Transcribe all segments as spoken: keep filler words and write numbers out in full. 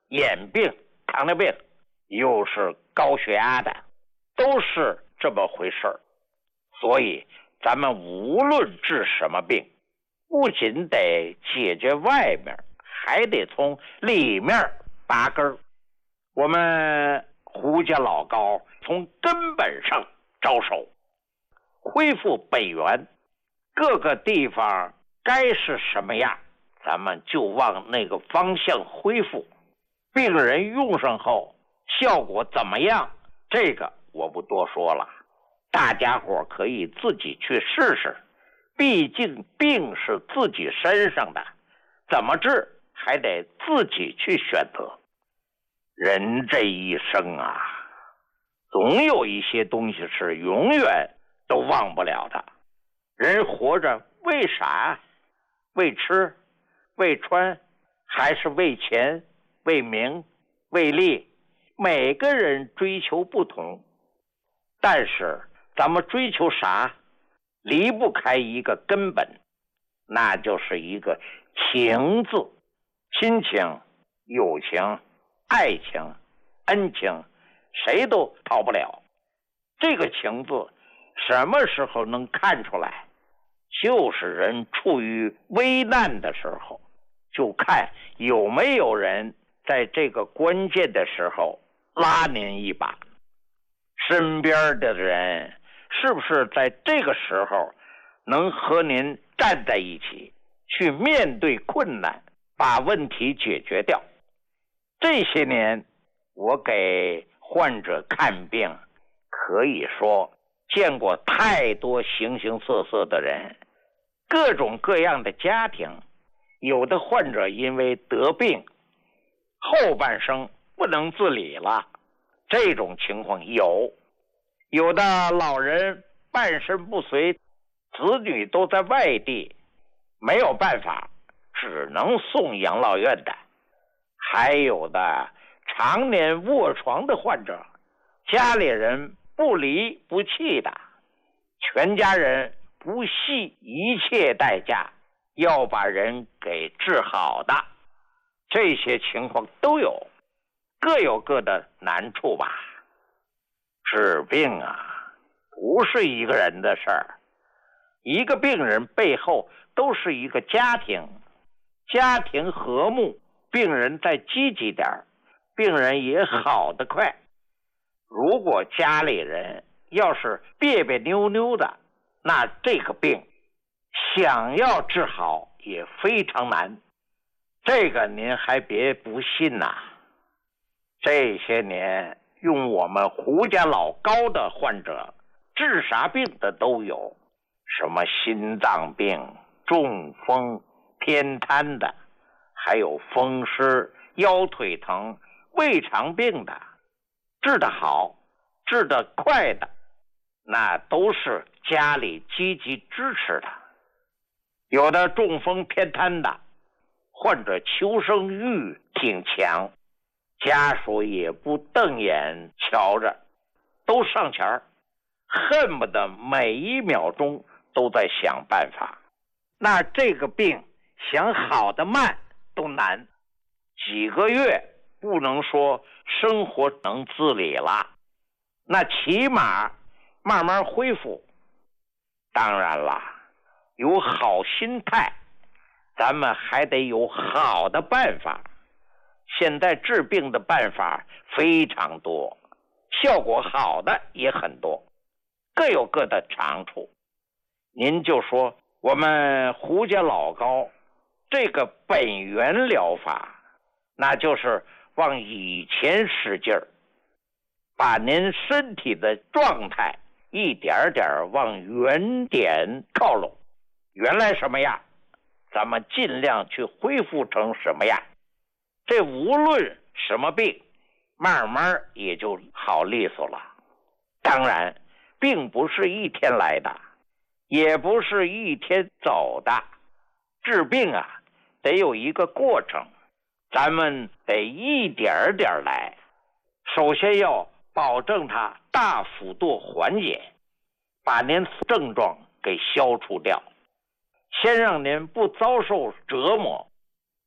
眼病、糖尿病，又是高血压的，都是这么回事儿。所以咱们无论治什么病，不仅得解决外面，还得从里面拔根。我们胡家老高从根本上着手，恢复本源，各个地方该是什么样，咱们就往那个方向恢复。病人用上后效果怎么样，这个我不多说了，大家伙可以自己去试试，毕竟病是自己身上的，怎么治还得自己去选择。人这一生啊，总有一些东西是永远都忘不了的。人活着为啥？为吃，为穿，还是为钱，为名，为利？每个人追求不同，但是咱们追求啥，离不开一个根本，那就是一个情字。亲情、友情、爱情、恩情，谁都逃不了。这个情字什么时候能看出来？就是人处于危难的时候，就看有没有人在这个关键的时候拉您一把。身边的人是不是在这个时候能和您站在一起，去面对困难，把问题解决掉？这些年我给患者看病，可以说见过太多形形色色的人，各种各样的家庭。有的患者因为得病，后半生不能自理了，这种情况有。有的老人半身不遂，子女都在外地，没有办法，只能送养老院的。还有的常年卧床的患者，家里人不离不弃的，全家人不惜一切代价要把人给治好的，这些情况都有，各有各的难处吧。治病啊，不是一个人的事儿，一个病人背后都是一个家庭，家庭和睦，病人再积极点，病人也好得快。如果家里人要是别别扭扭的，那这个病想要治好也非常难。这个您还别不信呐、啊。这些年用我们胡家老高的患者，治啥病的都有，什么心脏病、中风、偏瘫的，还有风湿、腰腿疼、胃肠病的，治得好、治得快的，那都是家里积极支持的。有的中风偏瘫的患者求生欲挺强，家属也不瞪眼瞧着，都上前，恨不得每一秒钟都在想办法。那这个病想好的慢都难，几个月不能说生活能自理了，那起码慢慢恢复。当然了，有好心态，咱们还得有好的办法。现在治病的办法非常多，效果好的也很多，各有各的长处。您就说我们胡家老高这个本源疗法，那就是往以前使劲儿，把您身体的状态一点点往原点靠拢。原来什么样，咱们尽量去恢复成什么样。这无论什么病，慢慢也就好利索了。当然，并不是一天来的，也不是一天走的。治病啊，得有一个过程，咱们得一点点来。首先要保证它大幅度缓解，把您症状给消除掉，先让您不遭受折磨。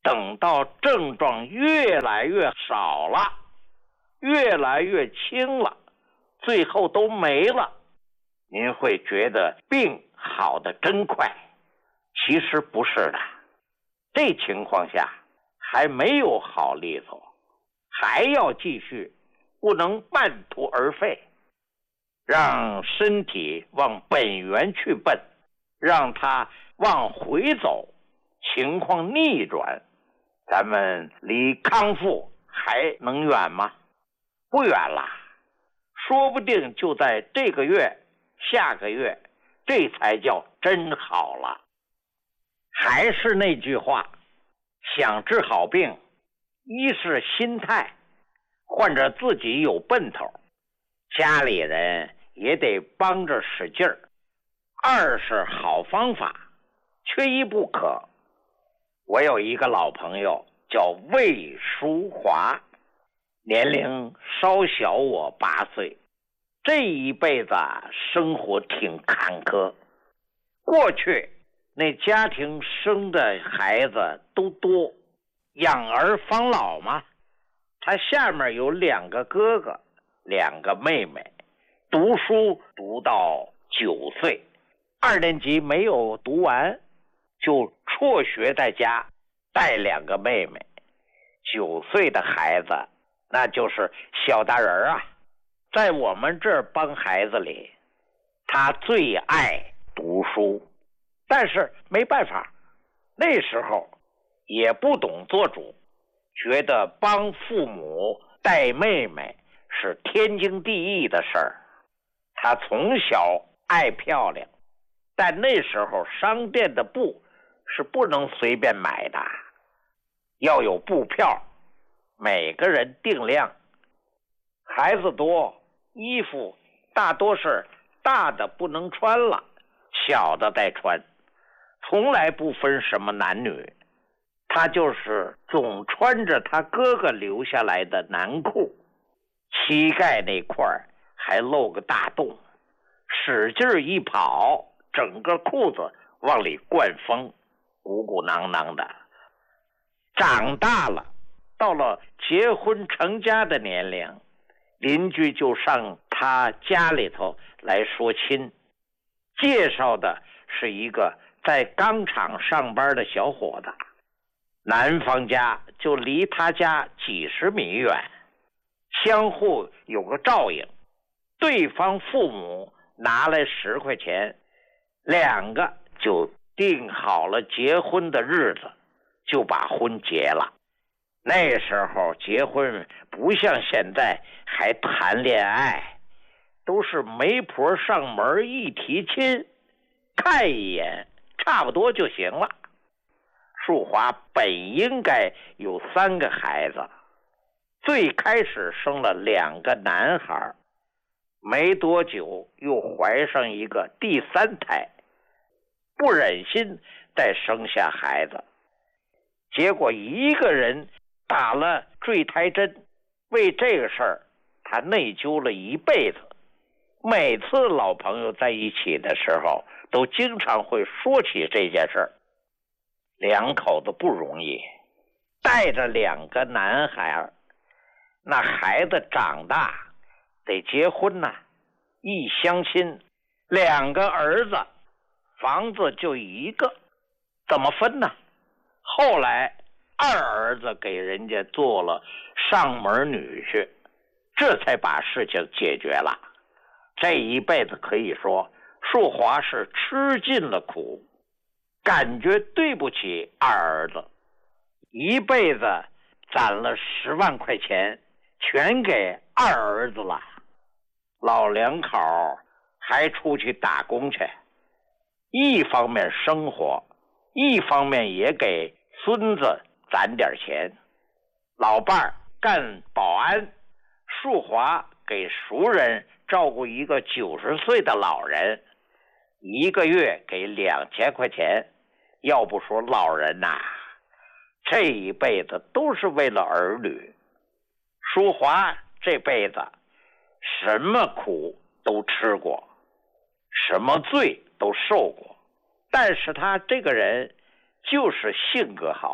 等到症状越来越少了，越来越轻了，最后都没了，您会觉得病好得真快。其实不是的，这情况下还没有好利索，还要继续，不能半途而废，让身体往本源去奔，让它往回走，情况逆转，咱们离康复还能远吗？不远了，说不定就在这个月、下个月，这才叫真好了。还是那句话，想治好病，一是心态，患者自己有奔头，家里人也得帮着使劲儿；二是好方法，缺一不可。我有一个老朋友叫魏淑华，年龄稍小我八岁，这一辈子生活挺坎坷。过去那家庭生的孩子都多，养儿防老嘛。他下面有两个哥哥，两个妹妹，读书读到九岁，二年级没有读完，就辍学在家带两个妹妹。九岁的孩子那就是小大人啊，在我们这帮孩子里，他最爱读书。但是没办法，那时候也不懂做主，觉得帮父母带妹妹是天经地义的事儿。他从小爱漂亮，但那时候商店的布是不能随便买的，要有布票，每个人定量。孩子多，衣服大多是大的不能穿了，小的再穿，从来不分什么男女。他就是总穿着他哥哥留下来的男裤，膝盖那块还露个大洞，使劲一跑，整个裤子往里灌风，鼓鼓囊囊的。长大了，到了结婚成家的年龄，邻居就上他家里头来说亲，介绍的是一个在钢厂上班的小伙子，男方家就离他家几十米远，相互有个照应。对方父母拿来十块钱，两个就定好了结婚的日子，就把婚结了。那时候结婚不像现在还谈恋爱，都是媒婆上门一提亲，看一眼差不多就行了。淑华本应该有三个孩子，最开始生了两个男孩，没多久又怀上一个第三胎，不忍心再生下孩子，结果一个人打了坠胎针，为这个事儿他内疚了一辈子。每次老朋友在一起的时候，都经常会说起这件事儿。两口子不容易，带着两个男孩，那孩子长大得结婚呐、啊，一相亲，两个儿子，房子就一个，怎么分呢？后来二儿子给人家做了上门女婿，这才把事情解决了。这一辈子可以说淑华是吃尽了苦，感觉对不起二儿子，一辈子攒了十万块钱全给二儿子了，老两口还出去打工去，一方面生活，一方面也给孙子攒点钱。老伴儿干保安，淑华给熟人照顾一个九十岁的老人，一个月给两千块钱。要不说老人呐、啊，这一辈子都是为了儿女。淑华这辈子什么苦都吃过，什么罪都受过，但是他这个人就是性格好，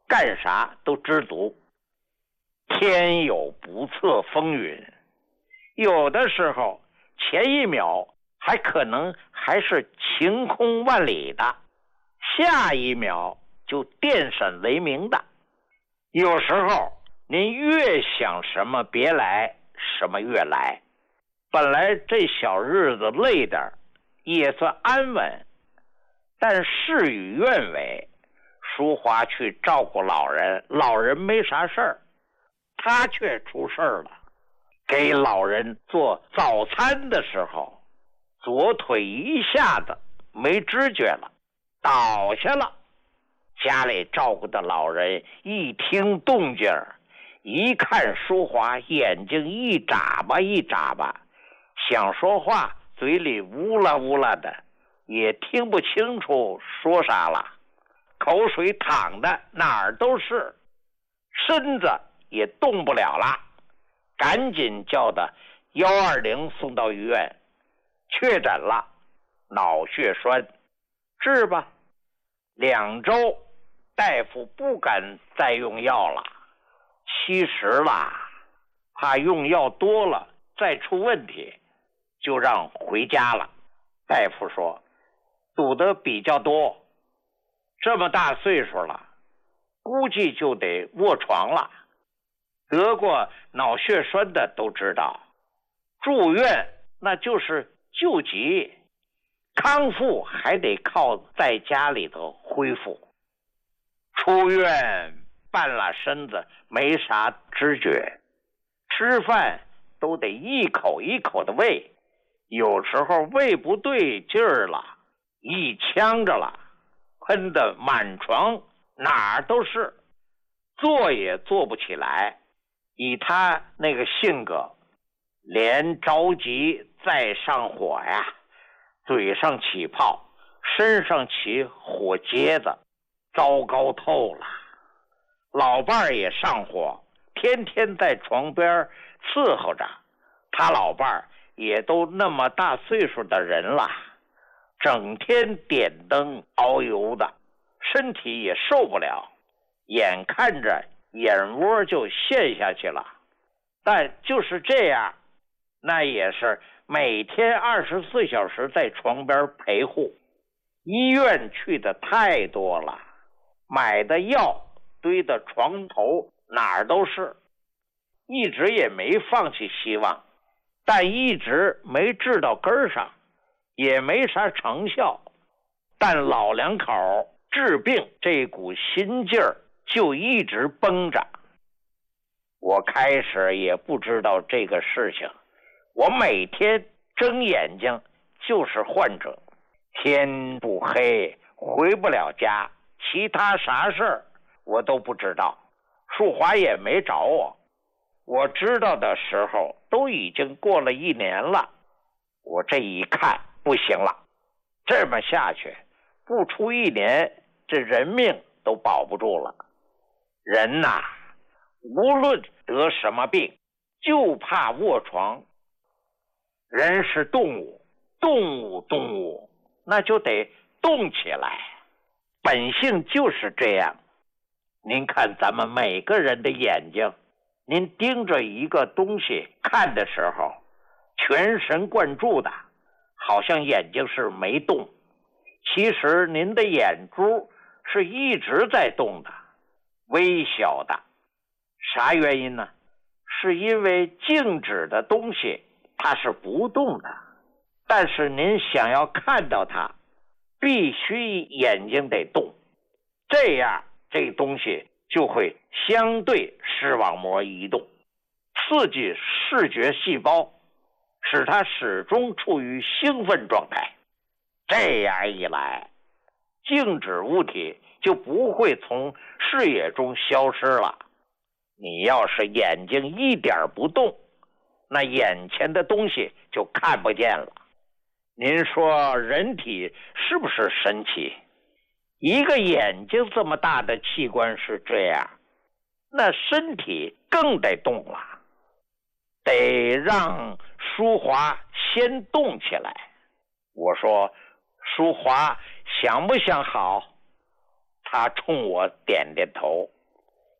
干啥都知足。天有不测风云，有的时候前一秒还可能还是晴空万里的，下一秒就电闪雷鸣的。有时候您越想什么别来，什么越来。本来这小日子累点也算安稳，但事与愿违，淑华去照顾老人，老人没啥事儿，他却出事儿了。给老人做早餐的时候，左腿一下子没知觉了，倒下了。家里照顾的老人一听动静，一看淑华，眼睛一眨巴一眨巴，想说话嘴里呜啦呜啦的，也听不清楚说啥了，口水淌的哪儿都是，身子也动不了了，赶紧叫的一二零送到医院，确诊了脑血栓，治吧。两周大夫不敢再用药了，其实啦，怕用药多了再出问题，就让回家了。大夫说赌得比较多，这么大岁数了，估计就得卧床了。得过脑血栓的都知道，住院那就是救急，康复还得靠在家里头恢复。出院半拉身子没啥知觉，吃饭都得一口一口的喂，有时候喂不对劲儿了，一呛着了，喷得满床哪儿都是，坐也坐不起来。以他那个性格，连着急再上火呀，嘴上起泡，身上起火疖子，糟糕透了。老伴儿也上火，天天在床边伺候着，他老伴儿也都那么大岁数的人了，整天点灯熬油的，身体也受不了，眼看着眼窝就陷下去了。但就是这样，那也是每天二十四小时在床边陪护，医院去的太多了，买的药堆的床头哪儿都是，一直也没放弃希望，但一直没治到根上，也没啥成效。但老两口治病这股心劲儿就一直绷着。我开始也不知道这个事情，我每天睁眼睛就是患者，天不黑回不了家，其他啥事儿我都不知道。淑华也没找我，我知道的时候都已经过了一年了。我这一看不行了，这么下去不出一年，这人命都保不住了。人呐，无论得什么病，就怕卧床。人是动物，动物动物那就得动起来，本性就是这样。您看咱们每个人的眼睛，您盯着一个东西看的时候，全神贯注的，好像眼睛是没动，其实您的眼珠是一直在动的，微小的。啥原因呢？是因为静止的东西它是不动的，但是您想要看到它，必须眼睛得动，这样这东西就会相对视网膜移动，刺激视觉细胞，使它始终处于兴奋状态。这样一来，静止物体就不会从视野中消失了。你要是眼睛一点不动，那眼前的东西就看不见了。您说人体是不是神奇？一个眼睛这么大的器官是这样，那身体更得动了，得让淑华先动起来。我说淑华想不想好？她冲我点点头。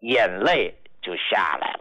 眼泪就下来了。